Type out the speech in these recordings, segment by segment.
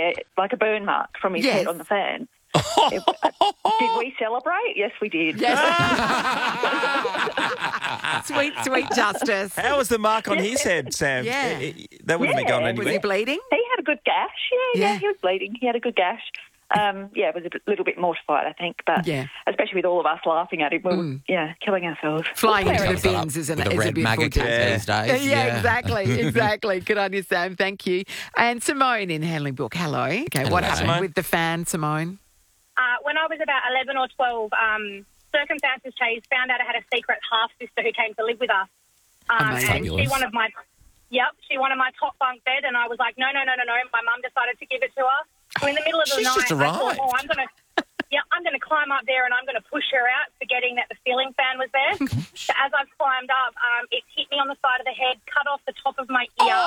there, like a burn mark from his head on the fan. Did we celebrate? Yes, we did. Yes. Sweet justice. How was the mark on his head, Sam? Yeah. That wouldn't be going Was anywhere. he bleeding? He had a good gash. Yeah, he was bleeding. He had a good gash. It was a little bit mortified, I think, but especially with all of us laughing at him, we were killing ourselves. Flying into the bins is a red beautiful maggot day. these days. Yeah, exactly. Good on you, Sam. Thank you. And Simone in Handling Brook. Hello. Okay, what happened Simone. with the fan, Simone? When I was about 11 or 12, circumstances changed. Found out I had a secret half-sister who came to live with us. And she wanted my top bunk bed, and I was like, no. My mum decided to give it to her. So in the middle of the night, just I thought, arrived. I'm going to climb up there and I'm going to push her out, forgetting that the ceiling fan was there. So as I've climbed up, it hit me on the side of the head, cut off the top of my ear.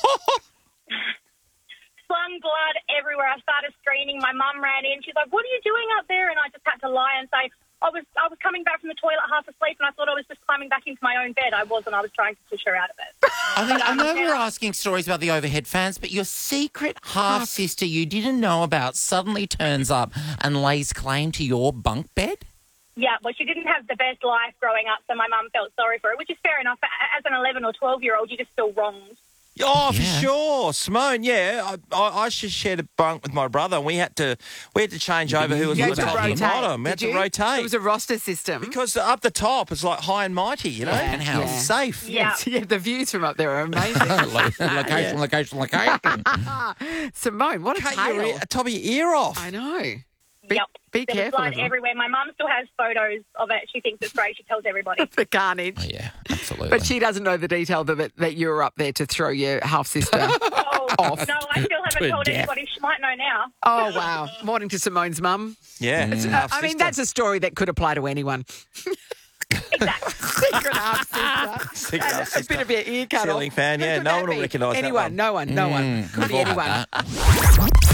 Slung blood everywhere. I started screaming. My mum ran in. She's like, "What are you doing up there?" And I just had to lie and say, I was coming back from the toilet half asleep, and I thought I was just climbing back into my own bed. I wasn't. I was trying to push her out of it. I know we're asking stories about the overhead fans, but your secret half-sister you didn't know about suddenly turns up and lays claim to your bunk bed? Yeah, well, she didn't have the best life growing up, so my mum felt sorry for her, which is fair enough. But as an 11 or 12-year-old, you just feel wronged. Oh, for sure, Simone. Yeah, I shared a bunk with my brother, and we had to change over who was on the top and the bottom. We had to rotate. It was a roster system. Because up the top is like high and mighty, you know, and how it's safe. Yeah. The views from up there are amazing. Location. Simone, what a Cut tale. your top of your ear off. I know. Yep. Be There was careful. blood everywhere. My mum still has photos of it. She thinks it's great. She tells everybody. The carnage. Oh, yeah, absolutely. But she doesn't know the detail that you were up there to throw your half-sister off. No, I still haven't told anybody. She might know now. Oh, wow. Morning to Simone's mum. Yeah, it's enough. I mean, that's a story that could apply to anyone. Exactly. Secret half-sister. A bit of your ear cut Ceiling off. fan, Who yeah, could no that one will be? recognise that Anyone, one. no one. Could be We've all anyone. had that.